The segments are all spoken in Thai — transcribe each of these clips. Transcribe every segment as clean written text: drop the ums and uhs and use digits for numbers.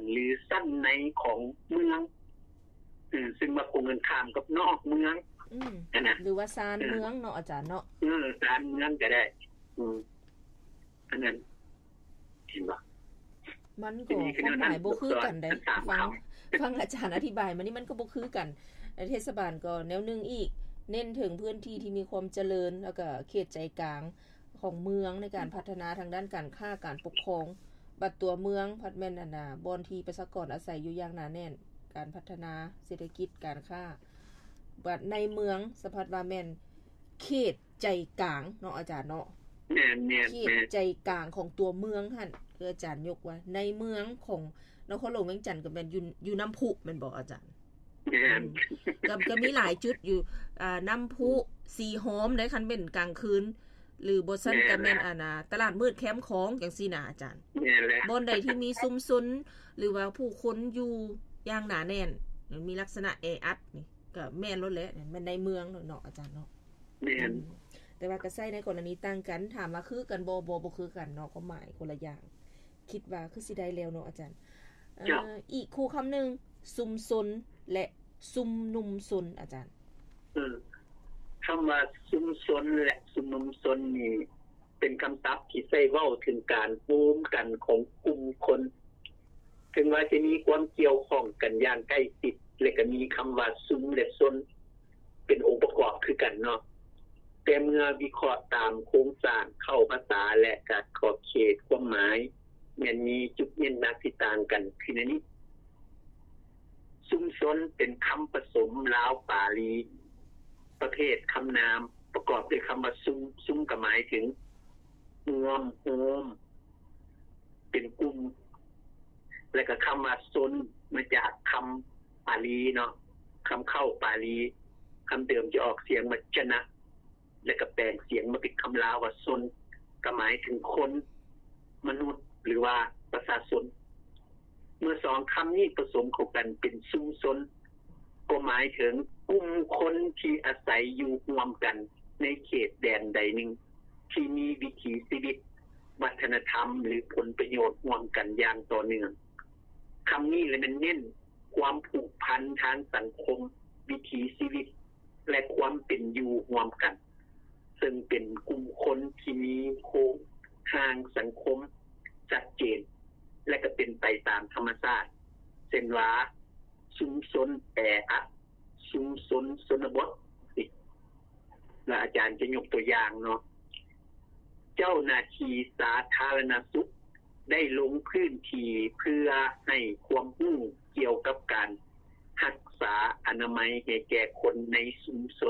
หรือสั้นในของเมืองซึ่งมาคงกันข้ามกับนอกเมืองหรือว่าซานเมืองเนาะอาจารย์เนาะซานเมืองก็ได้อันนั้นเห็นบ่มันก็ความหมายบ่คือกันได้ฟังอาจารย์อธิบายมานี่มันก็บ่คือกันเทศบาลก็แนวนึงอีกเน้นถึงพื้นที่ที่มีความเจริญแล้วก็เขตใจกลางของเมืองในการพัฒนาทางด้านการค้าการปกครองบัดตัวเมืองพัฒแม่นบ่อนที่ประชากรอาศัยอยู่อย่างหนาแน่นการพัฒนาเศรษฐกิจการค้าบัดในเมืองสภาพว่าแม่นเขตใจกลางเนาะอาจารย์เนาะเขตใจกลางของตัวเมืองหั่นคืออาจารย์ยกว่าในเมืองของนครหลวงเวียงจันทน์ก็แม่นอยู่น้ำพุแม่นบ่อาจารย์ก็มีหลายจุดอยู่น้ำพุสีหอมได้คันเป็นกลางคืนหรือบ่ซั่นก็แม่นตลาดมืดแคมป์ของจังซี่น่ะอาจารย์บ่อนใดที่มีซุมซุนหรือว่าผู้คนอยู่อย่างหนาแน่นมีลักษณะแออัดนี่ก็แม่นล้นแหละมันในเมืองเนาะอาจารย์เนาะแม่นแต่ว่าก็ใช้ในกรณีต่างกันถามว่าคือกันบ่คือกันเนาะความหมายคนละอย่างคิดว่าคือสิได้แล้วเนาะอาจารย์อีกคู่คำนึงซุมซนและซุมนุมซนอาจารย์คำว่าซุมซนและซุมนุมซนนี่เป็นคำศัพท์ที่ใช้เว้าถึงการร่วมกันของกลุ่มคนถึงว่าจะมีความเกี่ยวข้องกันอย่างใกล้ชิดและก็มีคำว่าซุมและซนเป็นองค์ประกอบคือกันเนาะแต่เมื่อวิเคราะห์ตามโครงสร้างเข้าภาษาและการขอบเขตความหมายมันมีจุดเด่นนักที่ต่างกันคือในนี้ซุมซนเป็นคำผสมลาวปาลีประเภทคำนามประกอบด้วยคำว่าซุมก็หมายถึงรวมโฮมเป็นกลุ่มและก็คำว่าซนมาจากคำปาลีเนาะคำเข้าปาลีคำเดิมจะออกเสียงมาชนะและก็แปลงเสียงมาเป็นคำลาวว่าซนก็หมายถึงคนมนุษย์หรือว่าประชาชนเมื่อสองคำนี้ผสมเข้ากันเป็นซุมซนก็หมายถึงกลุ่มคนที่อาศัยอยู่ร่วมกันในเขตแดนใดหนึ่งที่มีวิถีชีวิตวัฒนธรรมหรือผลประโยชน์ร่วมกันอย่างต่อเนื่องคำนี้เลยมันเน้นความผูกพันทางสังคมวิถีชีวิตและความเป็นอยู่ร่วมกันซึ่งเป็นกลุ่มคนที่มีโครงสร้างสังคมชัดเจนและก็เป็นไปตามธรรมชาติเช่นว่าชุมชนแออัดชุมชนชนบทและอาจารย์จะยกตัวอย่างเนาะเจ้าหน้าที่สาธารณสุขได้ลงพื้นที่เพื่อให้ความรู้เกี่ยวกับการรักษาอนามัยให้แก่คนในชุมชน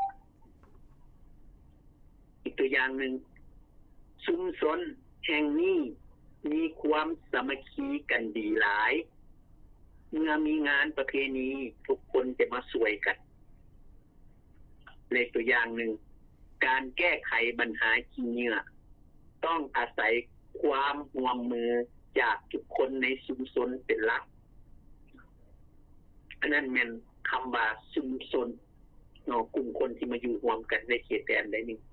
อีกตัวอย่างหนึ่งชุมชนแห่งนี้มีความสามัคคีกันดีหลายเมื่อมีงานประเพณีทุกคนจะมาช่วยกันเลยตัวอย่างหนึ่งการแก้ไขปัญหาขี้เหงื่อต้องอาศัยความร่วมมือจากทุกคนในชุมชนเป็นหลักอันนั้นแม่นคำว่าชุมชนเนาะกลุ่มคนที่มาอยู่ร่วมกันในเขตแดนใดนึง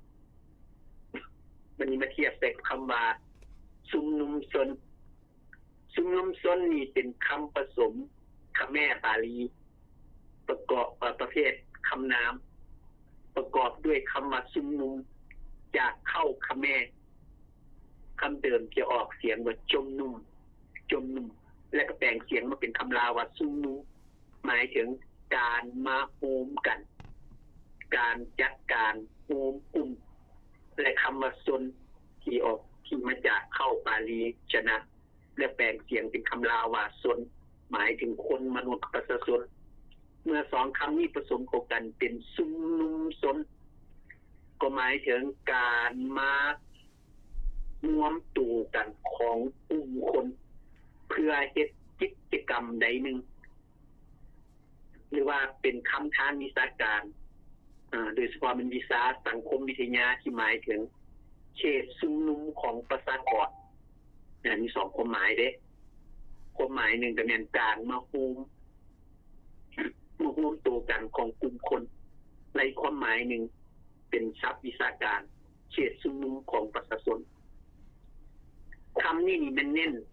มันนี้มาเทียบกับคำว่าชุมนุมชนชุมนุมชนนี่เป็นคำผสมคำแม่ปาลีประกอบประเภทคำนามประกอบด้วยคำว่าชุมนุมจากเข้าคำแม่คำเดิมจะออกเสียงว่าจมนุ่มและก็แปลงเสียงมาเป็นคำลาวว่าซุมนุหมายถึงการมาโฮมกันการจัดการโฮมกลุ่มและคำว่าชนที่มาจากเข้าปาลีชนะและแปลงเสียงเป็นคำลาวว่าชนหมายถึงคนมนุษย์ประชาชนเมื่อสองคำนี้ผสมกันเป็นซุมนุมชนก็หมายถึงการมาร่วมตัวกันของกลุ่มคนเพื่อเฮ็ดกิจกรรมใดหนึ่งหรือว่าเป็นคำทางวิชาการโดยเฉพาะเป็นวิชาสังคมวิทยาที่หมายถึงเขตชุมนุมของประชากรมีสองความหมายเด้ความหมายหนึ่งก็เป็นการมาร่วมตัวกันของกลุ่มคนในความหมายหนึ่งเป็นศัพท์วิชาการเขตชุมนุมของประชาชนคำนี้มันเน้น